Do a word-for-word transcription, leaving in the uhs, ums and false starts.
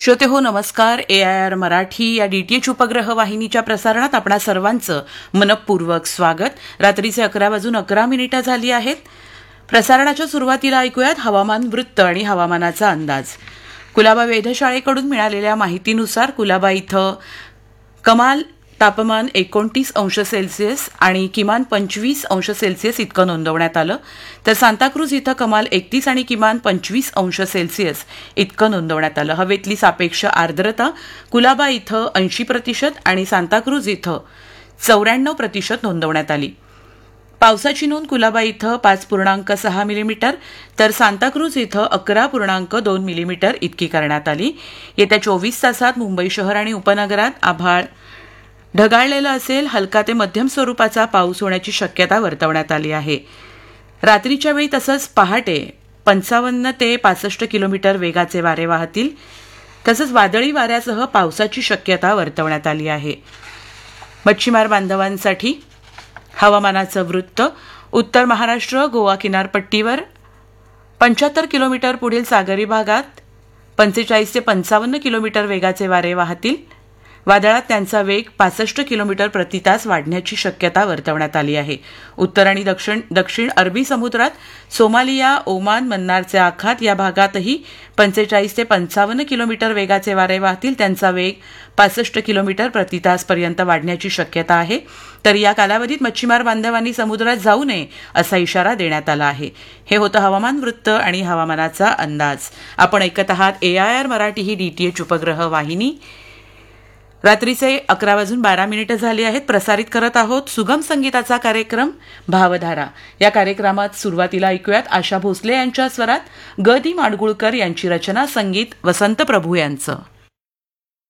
श्रोते हो नमस्कार. ए आय आर मराठी या डीटीएच उपग्रह वाहिनीच्या प्रसारणात आपणा सर्वांचं मनपूर्वक स्वागत. रात्रीचे अकरा वाजून अकरा मिनिटं झाली आहेत. प्रसारणाच्या सुरुवातीला ऐकूयात हवामान वृत्त आणि हवामानाचा अंदाज. कुलाबा वेधशाळेकडून मिळालेल्या माहितीनुसार कुलाबा इथं कमाल तापमान एकोणतीस अंश सेल्सिअस आणि किमान पंचवीस अंश सेल्सिअस इतकं नोंदवण्यात आलं, तर सांताक्रूज इथं कमाल एकतीस आणि किमान पंचवीस अंश सेल्सिअस इतकं नोंदवण्यात आलं. हवेतली सापेक्ष आर्द्रता कुलाबा इथं ऐंशी प्रतिशत आणि सांताक्रूज इथं चौऱ्याण्णव प्रतिशत नोंदवण्यात आली. पावसाची नोंद कुलाबा इथं पाच पूर्णांक सहा मिलीमीटर तर सांताक्रूज इथं अकरा पूर्णांक दोन मिलीमीटर इतकी करण्यात आली. येत्या चोवीस तासात मुंबई शहर आणि उपनगरात आभाळ ढगाळलेलं असेल. हलका ते मध्यम स्वरूपाचा पाऊस होण्याची शक्यता वर्तवण्यात आली आहे. रात्रीच्या वेळी तसंच पहाटे पंचावन्न ते पासष्ट किलोमीटर वेगाचे वारे वाहतील. तसंच वादळी वाऱ्यासह पावसाची शक्यता वर्तवण्यात आली आहे. मच्छीमार बांधवांसाठी हवामानाचं वृत्त. उत्तर महाराष्ट्र गोवा किनारपट्टीवर पंच्याहत्तर किलोमीटर पुढील सागरी भागात पंचेचाळीस ते पंचावन्न किलोमीटर वेगाचे वारे वाहतील. वादळात त्यांचा वेग पासष्ट किलोमीटर प्रति तास वाढण्याची शक्यता वर्तवण्यात आली आहे. उत्तर आणि दक्षिण दक्षिण अरबी समुद्रात सोमालिया, ओमान, मन्नारचे आखात या भागातही पंचेचाळीस ते पंचावन्न किलोमीटर वेगाचे वारे वाहतील. त्यांचा वेग पासष्ट किलोमीटर प्रति तासपर्यंत वाढण्याची शक्यता आहे. तर या कालावधीत मच्छीमार बांधवांनी समुद्रात जाऊ नये असा इशारा देण्यात आला आहे. हे होतं हवामान वृत्त आणि हवामानाचा अंदाज. आपण ऐकत आहात ए I R Marathi he DTH उपग्रह वाहिनी. रात्रीचे अकरा वाजून बारा मिनिटं झाली आहेत. प्रसारित करत आहोत सुगम संगीताचा कार्यक्रम भावधारा. या कार्यक्रमात सुरुवातीला ऐकूयात आशा भोसले यांच्या स्वरात ग दी माडगुळकर यांची रचना, संगीत वसंत प्रभू यांचं.